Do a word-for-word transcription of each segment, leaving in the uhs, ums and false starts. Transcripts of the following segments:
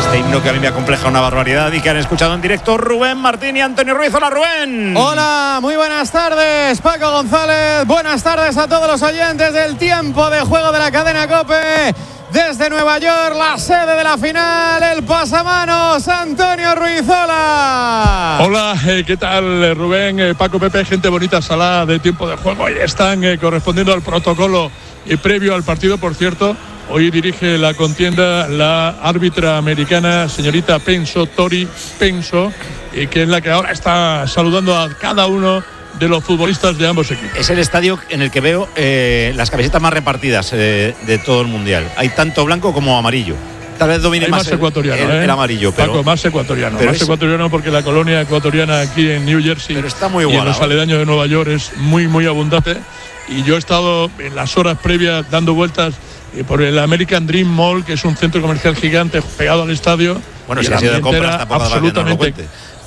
Este himno que a mí me acompleja una barbaridad y que han escuchado en directo Rubén Martín y Antonio Ruiz. Hola, Rubén. Hola, muy buenas tardes, Paco González. Buenas tardes a todos los oyentes del tiempo de juego de la cadena COPE. Desde Nueva York, la sede de la final, el pasamanos, Antonio Ruiz. Hola. Hola, eh, ¿qué tal, Rubén? Eh, Paco, Pepe, gente bonita, sala de tiempo de juego. Y están eh, correspondiendo al protocolo y previo al partido, por cierto. Hoy dirige la contienda la árbitra americana, señorita Penso, Tori Penso, y que es la que ahora está saludando a cada uno de los futbolistas de ambos equipos. Es el estadio en el que veo eh, las camisetas más repartidas eh, de todo el mundial. Hay tanto blanco como amarillo. Tal vez domine Hay más, más ecuatoriano, el, el, ¿eh? el amarillo. Pero, Paco, más ecuatoriano. Pero más es, ecuatoriano porque la colonia ecuatoriana aquí en New Jersey pero está muy y en los igualado. aledaños de Nueva York es muy, muy abundante. Y yo he estado en las horas previas dando vueltas por el American Dream Mall, que es un centro comercial gigante pegado al estadio. Bueno, si ha sido de compras, tampoco absolutamente. hace falta que nos lo cuente.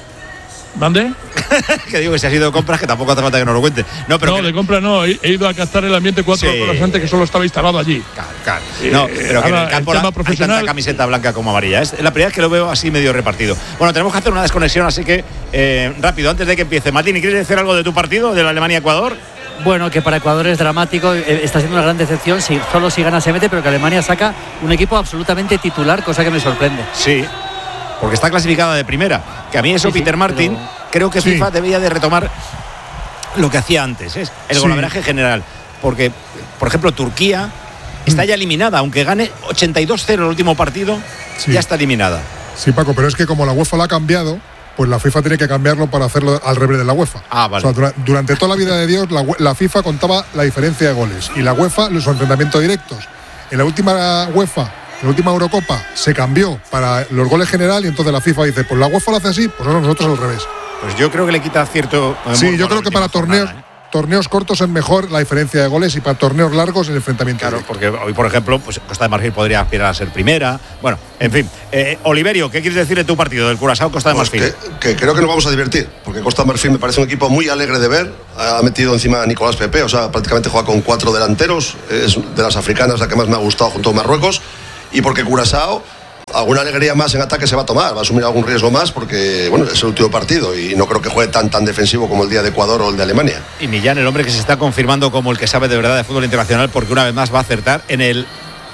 ¿Mande? Que digo que si ha sido de compras, que tampoco hace falta que nos lo cuente. No, pero no que... de compras no. He, he ido a captar el ambiente cuatro sí. horas antes, que solo estaba instalado allí. Claro, claro. No, eh, pero que en el campo el la, hay tanta camiseta blanca como amarilla. Es la primera vez que lo veo así medio repartido. Bueno, tenemos que hacer una desconexión, así que eh, rápido, antes de que empiece. Martín, ¿quieres decir algo de tu partido, de la Alemania-Ecuador? Bueno, que para Ecuador es dramático, está siendo una gran decepción, si, solo si gana se mete, pero que Alemania saca un equipo absolutamente titular, cosa que me sorprende. Sí, porque está clasificada de primera, que a mí eso, sí, Peter sí, Martin, pero... creo que FIFA sí. debía de retomar lo que hacía antes, es el sí. golaveraje general, porque, por ejemplo, Turquía está ya eliminada, aunque gane ochenta y dos cero el último partido, sí. ya está eliminada. Sí, Paco, pero es que como la UEFA lo ha cambiado, pues la FIFA tiene que cambiarlo para hacerlo al revés de la UEFA. Ah, vale. O sea, dura, durante toda la vida de Dios, la, la FIFA contaba la diferencia de goles y la UEFA los enfrentamientos directos. En la última UEFA, en la última Eurocopa, se cambió para los goles general y entonces la FIFA dice, pues la UEFA lo hace así, pues no, nosotros al revés. Pues yo creo que le quita cierto... Sí, yo creo que para torneos... Jornada, ¿eh? Torneos cortos es mejor la diferencia de goles y para torneos largos el enfrentamiento. Claro, directo. porque hoy, por ejemplo, pues Costa de Marfil podría aspirar a ser primera. Bueno, en fin. Eh, Oliverio, ¿qué quieres decir de tu partido, del Curazao Costa de Marfil? Pues que, que creo que nos vamos a divertir, porque Costa de Marfil me parece un equipo muy alegre de ver. Ha metido encima a Nicolás Pepe, o sea, prácticamente juega con cuatro delanteros. Es de las africanas la que más me ha gustado junto a Marruecos. Y porque Curazao, alguna alegría más en ataque se va a tomar, va a asumir algún riesgo más porque, bueno, es el último partido y no creo que juegue tan tan defensivo como el día de Ecuador o el de Alemania. Y Millán, el hombre que se está confirmando como el que sabe de verdad de fútbol internacional, porque una vez más va a acertar en el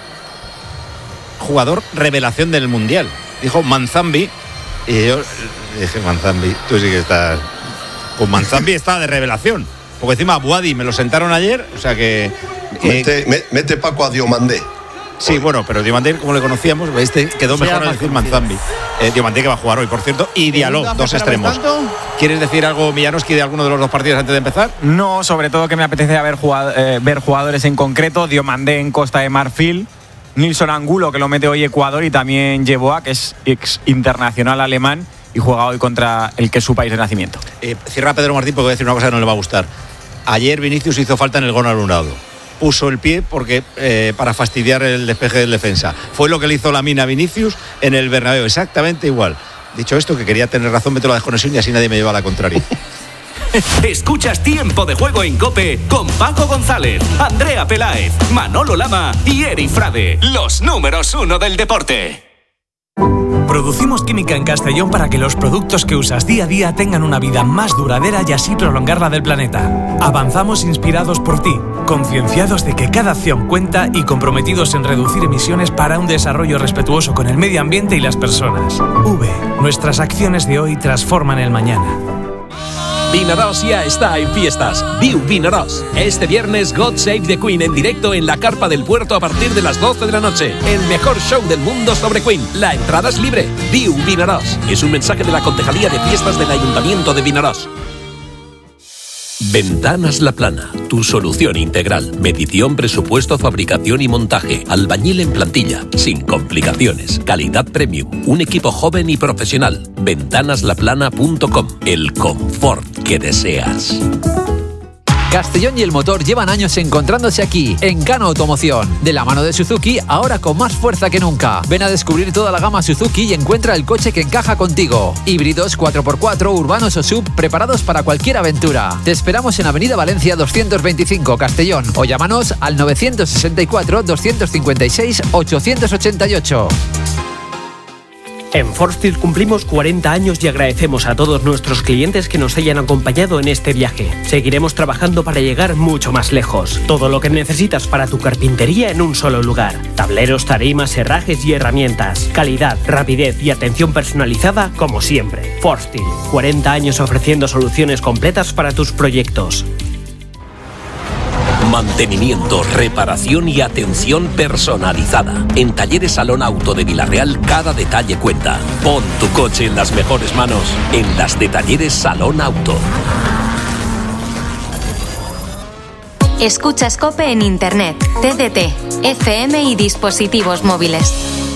jugador revelación del Mundial. Dijo Manzambi y yo dije, Manzambi, tú sí que estás... Pues Manzambi está de revelación, porque encima Buadi me lo sentaron ayer, o sea que... Mete, eh, mete Paco a Diomandé. Sí, hoy. Bueno, pero Diomandé, como le conocíamos, este quedó sí, mejor a decir Manzambi. Eh, Diomandé que va a jugar hoy, por cierto, y Diallo, dos extremos. ¿Quieres decir algo, Millanoski, de alguno de los dos partidos antes de empezar? No, sobre todo que me apetece ver, jugad- eh, ver jugadores en concreto. Diomandé en Costa de Marfil, Nilson Angulo, que lo mete hoy Ecuador, y también Yeboah, que es ex internacional alemán y juega hoy contra el que es su país de nacimiento. Eh, cierra Pedro Martín porque voy a decir una cosa que no le va a gustar. Ayer Vinicius hizo falta en el gol anulado. Puso el pie porque eh, para fastidiar el despeje del defensa. Fue lo que le hizo la mina a Vinicius en el Bernabéu, exactamente igual. Dicho esto, que quería tener razón, meto la desconexión y así nadie me lleva a la contraria. Escuchas Tiempo de Juego en COPE con Paco González, Andrea Peláez, Manolo Lama y Eri Frade, los números uno del deporte. Producimos química en Castellón para que los productos que usas día a día tengan una vida más duradera y así prolongar la del planeta. Avanzamos inspirados por ti, concienciados de que cada acción cuenta y comprometidos en reducir emisiones para un desarrollo respetuoso con el medio ambiente y las personas. V, nuestras acciones de hoy transforman el mañana. Vinaroz ya está en fiestas. Viu Vinaroz. Este viernes God Save the Queen en directo en la Carpa del Puerto a partir de las doce de la noche. El mejor show del mundo sobre Queen. La entrada es libre. Viu Vinaroz. Es un mensaje de la Concejalía de Fiestas del Ayuntamiento de Vinaroz. Ventanas La Plana, tu solución integral. Medición, presupuesto, fabricación y montaje. Albañil en plantilla, sin complicaciones. Calidad premium. Un equipo joven y profesional. ventanas la plana punto com. El confort que deseas. Castellón y el motor llevan años encontrándose aquí, en Cano Automoción. De la mano de Suzuki, ahora con más fuerza que nunca. Ven a descubrir toda la gama Suzuki y encuentra el coche que encaja contigo. Híbridos, cuatro por cuatro, urbanos o sub, preparados para cualquier aventura. Te esperamos en Avenida Valencia doscientos veinticinco, Castellón. O llámanos al novecientos sesenta y cuatro, doscientos cincuenta y seis, ochocientos ochenta y ocho. En Forstil cumplimos cuarenta años y agradecemos a todos nuestros clientes que nos hayan acompañado en este viaje. Seguiremos trabajando para llegar mucho más lejos. Todo lo que necesitas para tu carpintería en un solo lugar. Tableros, tarimas, herrajes y herramientas. Calidad, rapidez y atención personalizada como siempre. Forstil, cuarenta años ofreciendo soluciones completas para tus proyectos. Mantenimiento, reparación y atención personalizada. En Talleres Salón Auto de Villarreal cada detalle cuenta. Pon tu coche en las mejores manos, en las de Talleres Salón Auto. Escuchas COPE en Internet, T D T, F M y dispositivos móviles.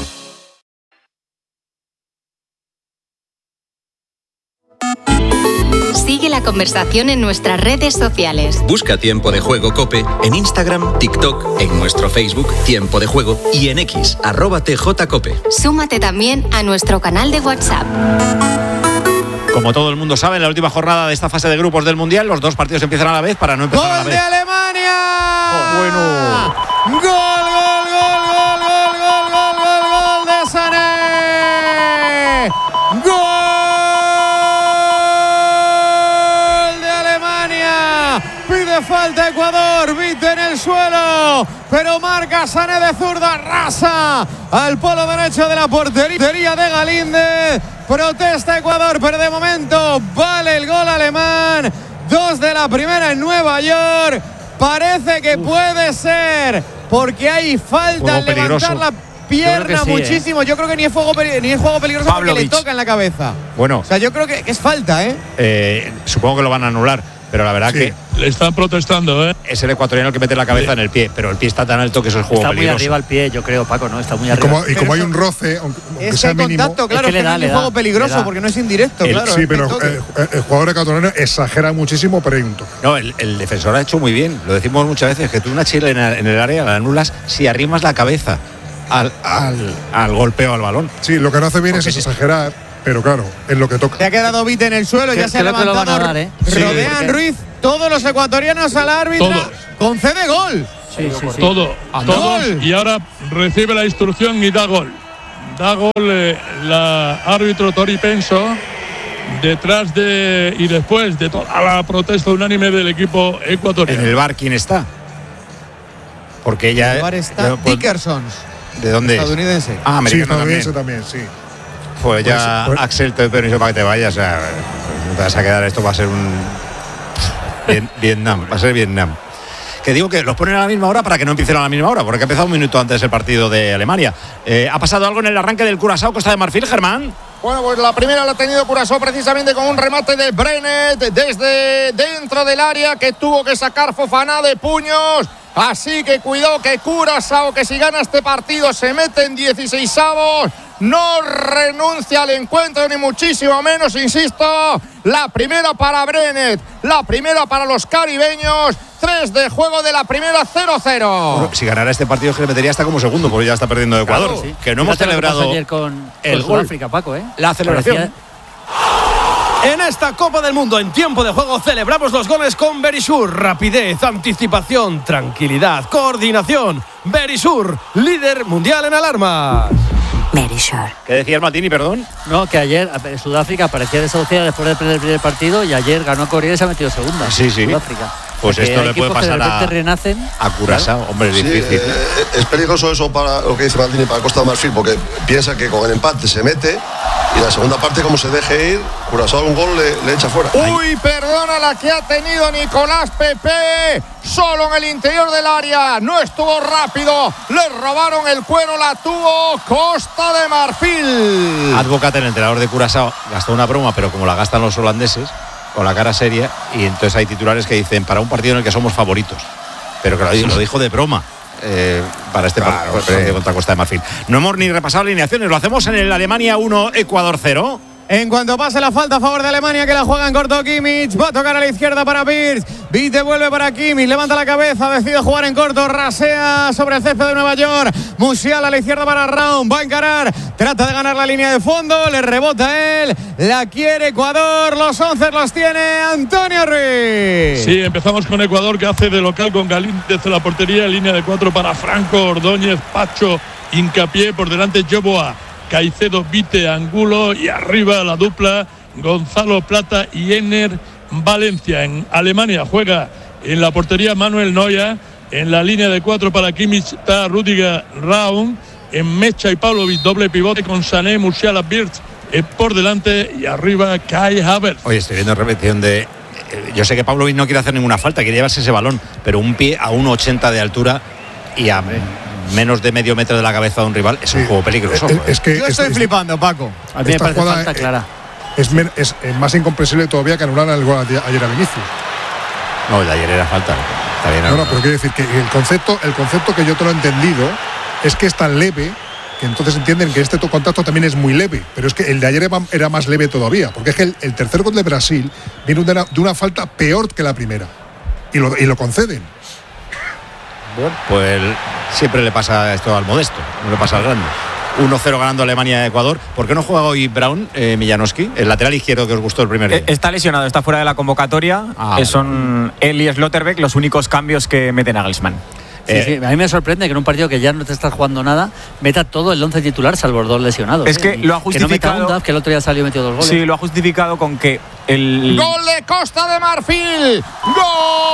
Sigue la conversación en nuestras redes sociales. Busca Tiempo de Juego COPE en Instagram, TikTok, en nuestro Facebook Tiempo de Juego y en X, arroba T J COPE. Súmate también a nuestro canal de WhatsApp. Como todo el mundo sabe, en la última jornada de esta fase de grupos del Mundial, los dos partidos empiezan a la vez para no empezar a la vez. ¡Gol de Alemania! Oh, bueno. ¡Gol, gol, gol, gol, gol, gol, gol, gol, gol de Sané! ¡Gol! Pide falta Ecuador, Vite en el suelo, pero marca Sané de zurda, arrasa al polo derecho de la portería de Galíndez. Protesta Ecuador, pero de momento vale el gol alemán. Dos de la primera en Nueva York. Parece que Uf. puede ser, porque hay falta al levantar la pierna sí, muchísimo. ¿eh? Yo creo que ni es, fuego, ni es juego peligroso Pavlovich. Porque le toca en la cabeza. Bueno. O sea, yo creo que es falta, ¿eh? eh supongo que lo van a anular. Pero la verdad sí. que le están protestando, ¿eh? Es el ecuatoriano el que mete la cabeza sí. en el pie, pero el pie está tan alto que eso es juego está peligroso. Está muy arriba el pie, yo creo, Paco, ¿no? Está muy arriba. Y como, y como hay un roce, aunque, aunque sea mínimo. Contacto, claro, es que, que da, no es un juego peligroso porque no es indirecto, el, claro. Sí, pero el, el jugador ecuatoriano exagera muchísimo, pero hay un toque. No, el, el defensor ha hecho muy bien, lo decimos muchas veces, que tú una chilena en el área la anulas si arrimas la cabeza al, al, al golpeo al balón. Sí, lo que no hace bien porque es exagerar. Pero claro, es lo que toca. Se ha quedado Vite en el suelo, ya se ha levantado. Lo van a dar, ¿eh? Rodean sí, Ruiz, todos los ecuatorianos al árbitro. Todos. Concede gol. Sí, sí, sí. Todo, todos. Y ahora recibe la instrucción y da gol. Da gol eh, la árbitro Tori Penso. Detrás de y después de toda la protesta unánime del equipo ecuatoriano. En el bar, ¿quién está? Porque ella. En el bar está ya, pues, Dickerson. ¿De dónde? Estadounidense. Ah, americano sí, estadounidense también. también, sí. Pues ya pues, pues, Axel te doy permiso para que te vayas. O sea, no te vas a quedar. Esto va a ser un Bien, Vietnam, va a ser Vietnam. Que digo que los ponen a la misma hora para que no empiecen a la misma hora, porque ha empezado un minuto antes el partido de Alemania. Eh, ¿Ha pasado algo en el arranque del Curazao Costa de Marfil, Germán? Bueno, pues la primera la ha tenido Curazao precisamente con un remate de Brenet desde dentro del área que tuvo que sacar Fofana de puños. Así que cuidado que Curazao, que si gana este partido se mete en dieciseisavos. No renuncia al encuentro ni muchísimo menos, insisto. La primera para Brenet, la primera para los caribeños. Tres de juego de la primera, cero cero. Bueno, si ganara este partido, que le metería hasta como segundo, porque ya está perdiendo de Ecuador. Claro, sí. Que no hemos celebrado ayer con, el con Sudáfrica, Paco, ¿eh? La celebración. En esta Copa del Mundo en tiempo de juego celebramos los goles con Verisur. Rapidez, anticipación, tranquilidad, coordinación. Verisur, líder mundial en alarmas. Verisur. ¿Qué decías, Martini, perdón? No, que ayer Sudáfrica parecía desahuciada después del primer, primer partido y ayer ganó Corea y se ha metido segunda. Sí, sí. Sudáfrica. Pues porque esto le puede pasar a, renacen, a Curazao. Claro. Hombre, es sí, difícil. Eh, es peligroso eso para lo que dice Martini, para Costa de Marfil, porque piensa que con el empate se mete y la segunda parte, como se deje ir, Curazao un gol le, le echa fuera. Uy, perdona la que ha tenido Nicolás Pepe. Solo en el interior del área. No estuvo rápido. Le robaron el cuero. La tuvo Costa de Marfil. Advocat, el entrenador de Curazao, gastó una broma, pero como la gastan los holandeses, con la cara seria, y entonces hay titulares que dicen para un partido en el que somos favoritos, pero que lo, sí, lo dijo de broma eh, para este claro, partido sí. contra Costa de Marfil. No hemos ni repasado alineaciones, lo hacemos en el Alemania uno, Ecuador cero. En cuanto pase la falta a favor de Alemania, que la juega en corto Kimmich, va a tocar a la izquierda para Pirtz. Vite vuelve para Kimmich, levanta la cabeza, decide jugar en corto, rasea sobre el césped de Nueva York. Musiala a la izquierda para Raum, va a encarar, trata de ganar la línea de fondo, le rebota él, la quiere Ecuador, los once los tiene Antonio Ruiz. Sí, empezamos con Ecuador, que hace de local con Galíndez en la portería, línea de cuatro para Franco, Ordóñez, Pacho, Hincapié, por delante Joboa, Caicedo, Vite, Angulo y arriba la dupla Gonzalo Plata y Ener Valencia. En Alemania juega en la portería Manuel Neuer, en la línea de cuatro para Kimmich está Rüdiger Raum, en Mecha y Pavlovic doble pivote con Sané, Musiala, Birch eh, por delante y arriba Kai Havertz. Oye, estoy viendo repetición de eh, yo sé que Pavlovic no quiere hacer ninguna falta, quiere llevarse ese balón, pero un pie a uno ochenta de altura y a menos de medio metro de la cabeza de un rival es un sí. juego peligroso. Es, es que yo estoy es, flipando, Paco. A mí me parece falta es, clara. Es, es, es más incomprensible todavía que anular el gol ayer a Vinicius. No, el de ayer era falta. Está bien. No, no, pero quiero decir que el concepto, el concepto que yo te lo he entendido es que es tan leve que entonces entienden que este contacto también es muy leve. Pero es que el de ayer era más leve todavía. Porque es que el, el tercer gol de Brasil viene de una, de una falta peor que la primera. Y lo, y lo conceden. Bueno, pues siempre le pasa esto al modesto, no le pasa al grande. uno cero ganando Alemania a Ecuador. ¿Por qué no juega hoy Braun, eh, Millanowski, el lateral izquierdo que os gustó el primer día? Está lesionado, está fuera de la convocatoria. Ah, eh, son él y Slotterbeck los únicos cambios que mete Nagelsmann. Sí, eh, sí, a mí me sorprende que en un partido que ya no te estás jugando nada meta todo el once titular salvo los dos lesionados. Es que ¿eh? lo ha justificado. Que no meta un Duff, que el otro día salió y metió dos goles. Sí, lo ha justificado con que el gol de Costa de Marfil. Gol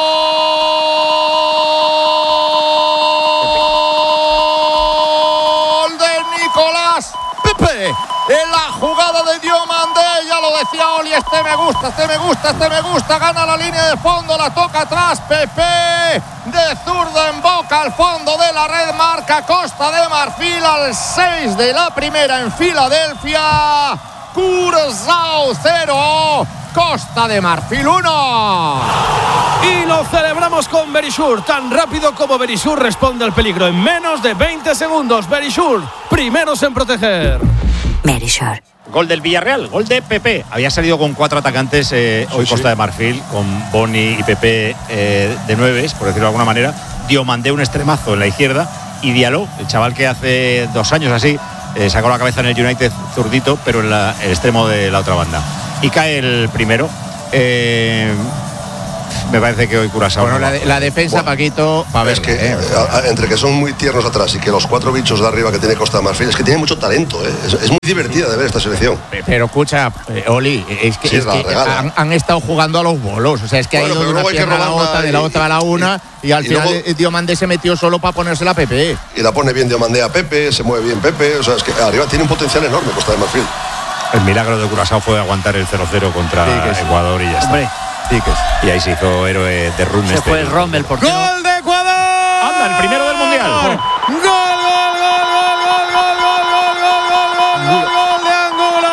de Nicolás Pepe. En la jugada de Diomandé, ya lo decía Oli, este me gusta, este me gusta, este me gusta, gana la línea de fondo, la toca atrás, Pepe, de zurdo en boca, al fondo de la red, marca Costa de Marfil al seis de la primera en Filadelfia, Curazao cero, Costa de Marfil uno. Y lo celebramos con Verisur, tan rápido como Verisur responde al peligro en menos de veinte segundos. Verisur, primeros en proteger. Verisur. Gol del Villarreal, gol de Pepe. Había salido con cuatro atacantes eh, hoy sí, Costa sí. de Marfil, con Boni y Pepe eh, de nueves, por decirlo de alguna manera. Diomandé un extremazo en la izquierda y Diallo, el chaval que hace dos años así eh, sacó la cabeza en el United zurdito, pero en la, el extremo de la otra banda. Y cae el primero. Eh, me parece que hoy Curazao. Bueno, la, de, la defensa, bueno, Paquito, para ver. Es que eh, a, entre que son muy tiernos atrás y que los cuatro bichos de arriba que tiene Costa de Marfil, es que tiene mucho talento, ¿eh? es, es muy divertida de ver esta selección. Pero escucha, eh, Oli, es que, sí, es es que han, han estado jugando a los bolos. O sea, es que bueno, ha ido de una pierna a la otra, de la otra a la una, y, y al y final luego, Diomandé se metió solo para ponerse la Pepe. Y la pone bien Diomandé a Pepe, se mueve bien Pepe. O sea, es que arriba tiene un potencial enorme Costa de Marfil. El milagro de Curazao fue aguantar el cero cero contra sí, sí. Ecuador y ya está. Hombre. Sí, que es. Y ahí se hizo héroe de Run. Se este fue el Rommel por ¡Gol de Ecuador! ¡Anda, el primero del Mundial! ¡Gol, gol, gol, gol, gol, gol, gol, gol, gol, gol, gol, gol de Angulo!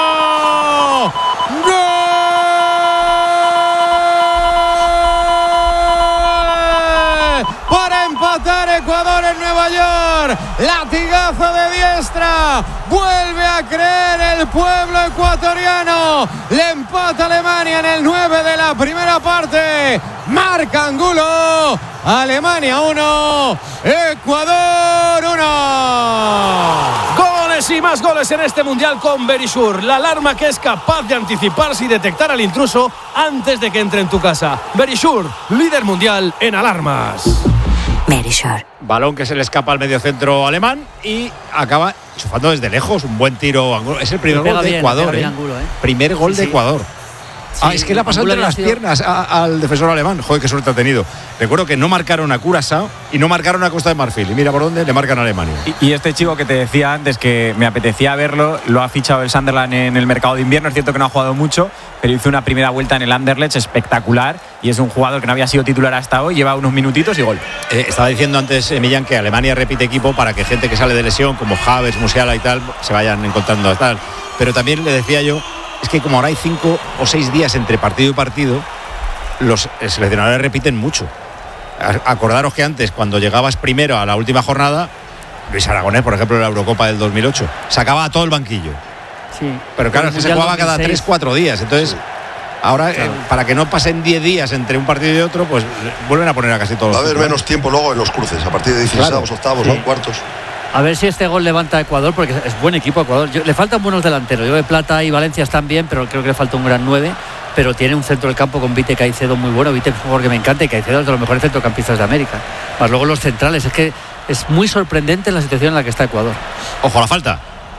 ¡Gol! Para empatar Ecuador en Nueva York. Latigazo de diestra. Vuelve a creer el pueblo ecuatoriano. Le empata Alemania en el nueve de la primera parte. Marca Angulo. Alemania uno, Ecuador uno. Goles y más goles en este mundial con Verisur. La alarma que es capaz de anticiparse y detectar al intruso antes de que entre en tu casa. Verisur, líder mundial en alarmas. Verisur. Balón que se le escapa al mediocentro alemán y acaba chufando desde lejos. Un buen tiro. Es el primer gol de bien, Ecuador. ¿eh? Angulo, ¿eh? Primer gol sí, de Ecuador. Sí, ah, es que le ha pasado entre las sido... piernas a, al defensor alemán. Joder, qué suerte ha tenido. Recuerdo que no marcaron a Curazao y no marcaron a Costa de Marfil. Y mira por dónde le marcan a Alemania. Y, y este chico que te decía antes que me apetecía verlo, lo ha fichado el Sunderland en el mercado de invierno. Es cierto que no ha jugado mucho, pero hizo una primera vuelta en el Anderlecht espectacular. Y es un jugador que no había sido titular hasta hoy. Lleva unos minutitos y gol. Eh, estaba diciendo antes, eh, Millán, que Alemania repite equipo para que gente que sale de lesión, como Havertz, Musiala y tal, se vayan encontrando a tal. Pero también le decía yo, es que como ahora hay cinco o seis días entre partido y partido, los seleccionadores repiten mucho. Acordaros que antes, cuando llegabas primero a la última jornada, Luis Aragonés, por ejemplo, en la Eurocopa del dos mil ocho, sacaba a todo el banquillo. Sí. Pero claro, es que se jugaba cada tres cuatro días. Entonces, ahora, claro. eh, para que no pasen diez días entre un partido y otro, pues vuelven a poner a casi todos. Va a haber menos tiempo luego en los cruces, a partir de dieciséis, claro. octavos, sí. ¿no? Cuartos. A ver si este gol levanta a Ecuador, porque es buen equipo Ecuador. Yo, le faltan buenos delanteros. Yo de Plata y Valencia están bien, pero creo que le falta un gran nueve. Pero tiene un centro del campo con Vite Caicedo muy bueno. Vite es un jugador que me encanta y Caicedo es de los mejores centrocampistas de América. Más luego los centrales. Es que es muy sorprendente la situación en la que está Ecuador. Ojo a la falta.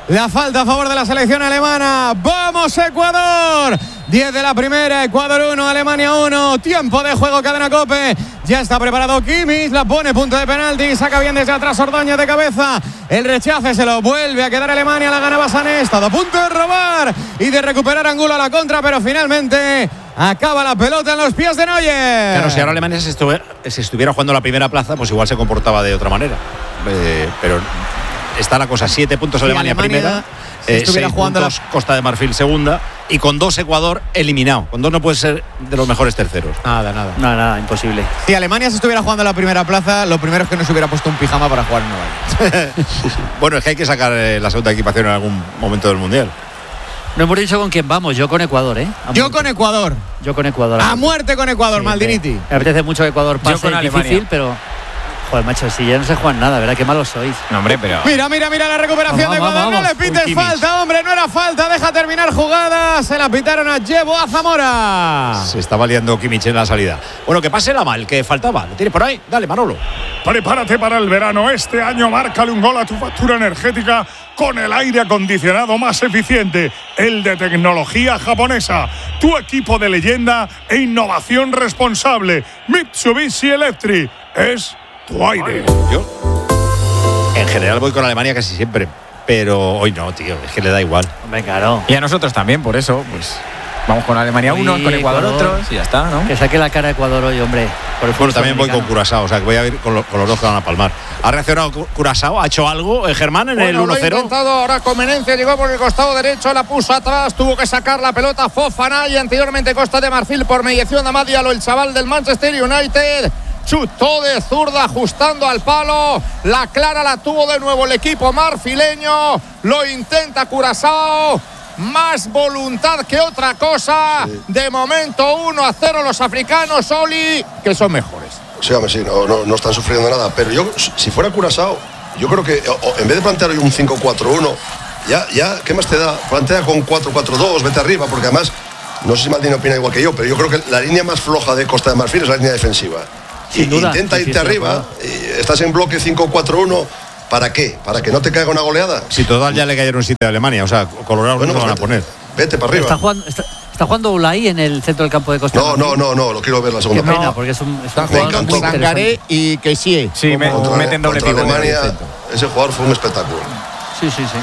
la falta a favor de la selección alemana. ¡Vamos, Ecuador! diez de la primera, Ecuador uno, Alemania uno. Tiempo de juego, Cadena COPE. Ya está preparado Kimmich, la pone punto de penalti, saca bien desde atrás Ordóñez de cabeza. El rechace se lo vuelve a quedar Alemania, la ganaba Sané. Estaba a punto de robar y de recuperar Angulo a la contra, pero finalmente acaba la pelota en los pies de Neuer. Claro, si ahora Alemania se estuviera, se estuviera jugando la primera plaza, pues igual se comportaba de otra manera. Eh, pero está la cosa, siete puntos Alemania, Alemania primera, si eh, seis jugando puntos la... Costa de Marfil segunda, y con dos Ecuador eliminado. Con dos no puede ser de los mejores terceros. Nada, nada. Nada, nada, imposible. Si Alemania se estuviera jugando la primera plaza, lo primero es que no se hubiera puesto un pijama para jugar en Nueva York. Bueno, es que hay que sacar eh, la segunda equipación en algún momento del Mundial. No hemos dicho con quién vamos. Yo con Ecuador, ¿eh? Yo con Ecuador. Yo con Ecuador. A muerte con Ecuador, sí, Maldiniti. Me apetece mucho que Ecuador pase. Yo con Alemania. Difícil, pero... Joder, macho, si ya no se juegan nada, ¿verdad? Qué malos sois. No, hombre, pero... Mira, mira, mira la recuperación vamos, de Ecuador. Vamos, vamos. No le pites falta, hombre. No era falta. Deja terminar jugada. Se la pitaron a Yeboah Zamora. Se estaba liando Kimmich en la salida. Bueno, que pase la mal, que faltaba. ¿Lo tienes por ahí? Dale, Manolo. Prepárate para el verano. Este año márcale un gol a tu factura energética con el aire acondicionado más eficiente, el de tecnología japonesa. Tu equipo de leyenda e innovación responsable. Mitsubishi Electric es tu aire. Yo en general voy con Alemania casi siempre, pero hoy no, tío, es que le da igual. Hombre, claro. Y a nosotros también, por eso, pues vamos con Alemania unos, con Ecuador, Ecuador otros y ya está, ¿no? Que saque la cara a Ecuador hoy, hombre. Por el bueno, también voy con Curazao, o sea, que voy a ir con, lo, con los dos que van a palmar. ¿Ha reaccionado Curazao? ¿Ha hecho algo, eh, Germán, en bueno, el uno cero? Lo ha intentado ahora con Menencia, llegó por el costado derecho, la puso atrás, tuvo que sacar la pelota Fofana y anteriormente Costa de Marfil por mediación de Amad Diallo, el chaval del Manchester United. Chutó de zurda ajustando al palo. La clara la tuvo de nuevo el equipo marfileño. Lo intenta Curazao. Más voluntad que otra cosa. Sí. De momento uno a cero los africanos, Oli, que son mejores. Sí, hombre, sí, no, no, no están sufriendo nada. Pero yo, si fuera Curazao, yo creo que o, en vez de plantear hoy un cinco cuatro uno, ya, ya, ¿qué más te da? Plantea con cuatro cuatro dos, vete arriba, porque además, no sé si Maldini opina igual que yo, pero yo creo que la línea más floja de Costa de Marfil es la línea defensiva. Y, intenta irte arriba, y estás en bloque cinco cuatro uno, ¿para qué? ¿Para que no te caiga una goleada? Si total ya le cayeron siete a Alemania, o sea, Colorado bueno, no lo van a poner. Vete para arriba. Está jugando, está, está jugando Ulay en el centro del campo de Costa. No, no, no, no, lo quiero ver la segunda parte. Qué pena, porque es un, es un jugador muy Sangaré y que sí. Sí, me, contra, meten doble pivote. Alemania, ese jugador fue un espectáculo. Sí, sí, sí.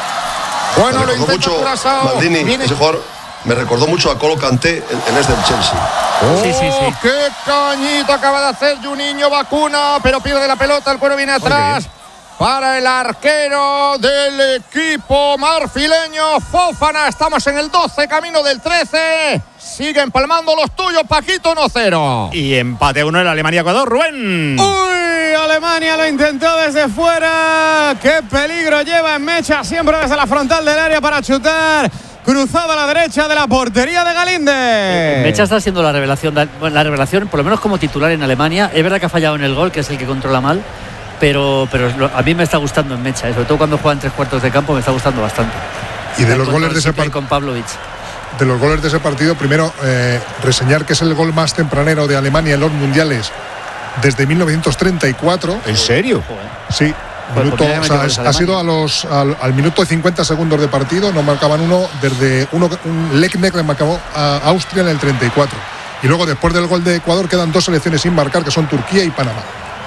Bueno, lo intenta mucho Curazao. Maldini, Viene. Ese jugador me recordó mucho a Colo Kanté en, en este del Chelsea. Oh, sí, sí, sí. ¡Qué cañito acaba de hacer Juninho Vacuna! Pero pierde la pelota, el cuero viene atrás. Para el arquero del equipo marfileño, Fofana. Estamos en el doce, camino del trece. Siguen palmando los tuyos, Paquito, uno cero. Y empate uno en Alemania-Ecuador, Rubén. ¡Uy! Alemania lo intentó desde fuera. ¡Qué peligro lleva en Mecha! Siempre desde la frontal del área para chutar. Cruzado a la derecha de la portería de Galinde. Mecha está siendo la revelación, la revelación, por lo menos como titular en Alemania. Es verdad que ha fallado en el gol, que es el que controla mal, pero, pero a mí me está gustando en Mecha, sobre todo cuando juega en tres cuartos de campo, me está gustando bastante. Y de los goles de ese partido, con Pavlovic. De los goles de ese partido, primero eh, reseñar que es el gol más tempranero de Alemania en los mundiales desde mil novecientos treinta y cuatro. ¿En serio? Sí. Minuto, o sea, es, ha sido a los, al, al minuto y cincuenta segundos de partido, no marcaban uno desde uno, un Lecnek le marcó a Austria en el treinta y cuatro. Y luego después del gol de Ecuador quedan dos selecciones sin marcar, que son Turquía y Panamá.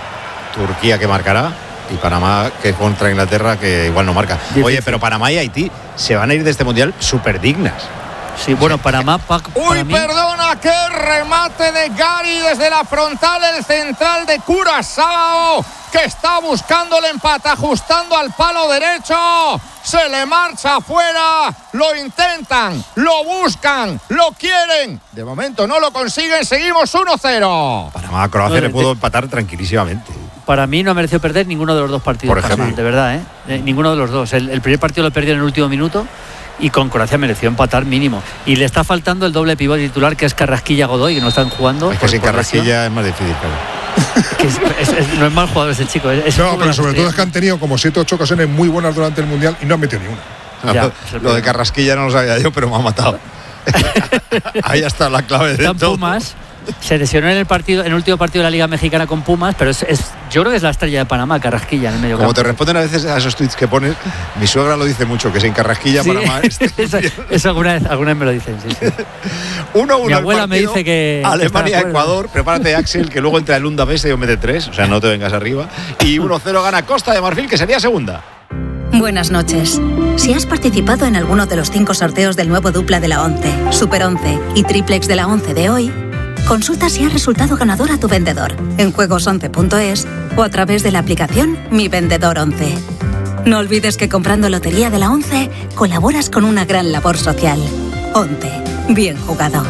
Turquía que marcará y Panamá que contra Inglaterra que igual no marca. Difícil. Oye, pero Panamá y Haití se van a ir de este mundial súper dignas. Sí, bueno, Panamá... Pa, Uy, mí... perdona, qué remate de Gary desde la frontal, el central de Curazao, que está buscando el empate, ajustando al palo derecho. Se le marcha afuera, lo intentan, lo buscan, lo quieren. De momento no lo consiguen, seguimos uno cero. Panamá a Croacia no, le pudo empatar tranquilísimamente. Para mí no ha merecido perder ninguno de los dos partidos. Por ejemplo, Panamá, de verdad, ¿eh? eh ninguno de los dos. El, el primer partido lo perdió en el último minuto. Y con Croacia mereció empatar mínimo. Y le está faltando el doble pivote titular, que es Carrasquilla Godoy, que no están jugando. Es que sin Carrasquilla es más difícil, claro. que es, es, es, no es mal jugador ese chico. Es no, pero sobre todo es que han tenido como siete o ocho ocasiones muy buenas durante el Mundial y no han metido ni una. Ya, lo, lo de Carrasquilla no lo sabía yo, pero me ha matado. Ahí está la clave de Están todo. Pumas, Se lesionó en el partido, en el último partido de la Liga Mexicana con Pumas, pero es, es yo creo que es la estrella de Panamá, Carrasquilla en el medio Como campo. te responden a veces a esos tweets que pones, mi suegra lo dice mucho, que sin Carrasquilla Sí, Panamá. eso, eso alguna vez, alguna vez me lo dicen, sí, sí. uno uno Mi abuela me dice que Alemania, que Ecuador, prepárate Axel, que luego entra el Unda Bese y mete tres, o sea, no te vengas arriba. Y uno cero gana Costa de Marfil, que sería segunda. Buenas noches. Si has participado en alguno de los cinco sorteos del nuevo dupla de la ONCE, Super once y Triplex de la ONCE de hoy, consulta si has resultado ganador a tu vendedor en juegos once punto es o a través de la aplicación Mi Vendedor once. No olvides que comprando Lotería de la ONCE colaboras con una gran labor social. ONCE. Bien jugado.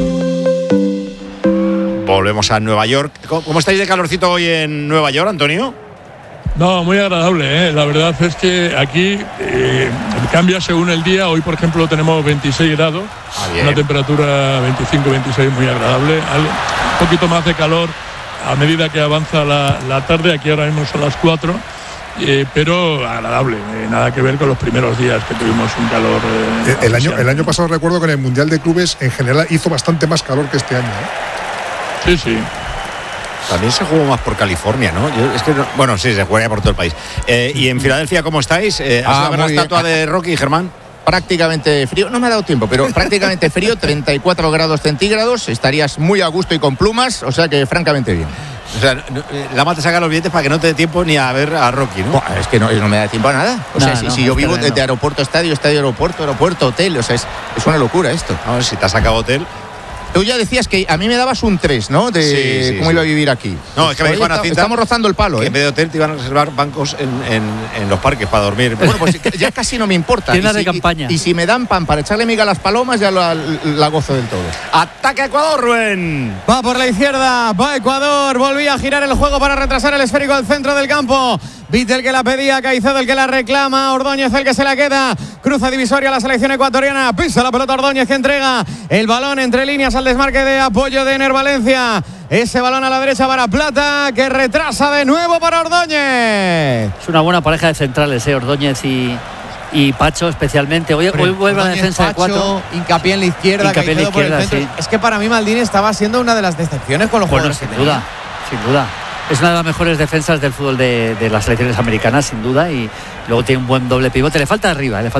Volvemos a Nueva York. ¿Cómo estáis de calorcito hoy en Nueva York, Antonio? No, muy agradable, ¿eh? La verdad es que aquí eh, cambia según el día. Hoy, por ejemplo, tenemos veintiséis grados, ah, una temperatura veinticinco veintiséis muy agradable. Un poquito más de calor a medida que avanza la, la tarde. Aquí ahora mismo son las cuatro, eh, pero agradable. Eh, nada que ver con los primeros días que tuvimos un calor. Eh, el, año, el año pasado recuerdo que en el Mundial de Clubes en general hizo bastante más calor que este año, ¿eh? Sí, sí. También se jugó más por California, ¿no? Yo, es que no, bueno, sí, se juega por todo el país. Eh, y en Filadelfia, ¿cómo estáis? Eh, ¿Has Ah, ido a ver la muy bien. estatua de Rocky, Germán? Prácticamente frío, no me ha dado tiempo, pero prácticamente frío, treinta y cuatro grados centígrados, estarías muy a gusto y con plumas, o sea que francamente bien. O sea, no, eh, Lama te saca los billetes para que no te dé tiempo ni a ver a Rocky, ¿no? Buah, es que no, no me da tiempo a nada. O No, sea, si, no, si yo es vivo tremendo. desde aeropuerto a estadio, estadio aeropuerto, aeropuerto, hotel, o sea, es, es una locura esto. No, si te has sacado hotel. Tú ya decías que a mí me dabas un tres, ¿no? De Sí, sí, cómo sí. iba a vivir aquí. No, es que me dijo Ana Cinta Estamos rozando el palo, que ¿eh? en vez de hotel te iban a reservar bancos en, en, en los parques para dormir. Bueno, pues ya casi no me importa. Tienda Y de si- campaña. Y, y si me dan pan para echarle miga a las palomas, ya la, la gozo del todo. ¡Ataque a Ecuador, Rubén! Va por la izquierda, va Ecuador, volvía a girar el juego para retrasar el esférico al centro del campo. Vittel que la pedía, Caicedo el que la reclama, Ordóñez el que se la queda, cruza divisoria la selección ecuatoriana, pisa la pelota Ordóñez que entrega el balón entre líneas al desmarque de apoyo de Ener Valencia. Ese balón a la derecha para Plata, que retrasa de nuevo para Ordóñez. Es una buena pareja de centrales, ¿eh? Ordóñez y, y Pacho especialmente. Hoy, hoy vuelve a la Ordóñez, defensa de Pacho, cuatro. hincapié en la izquierda, Hincapié en la Caicedo por el izquierda, centro. sí. Es que para mí Maldini estaba siendo una de las decepciones con los Bueno, jugadores sin que duda, tenía. sin duda. Es una de las mejores defensas del fútbol de, de las selecciones americanas, sin duda, y luego tiene un buen doble pivote. Le falta arriba, le falta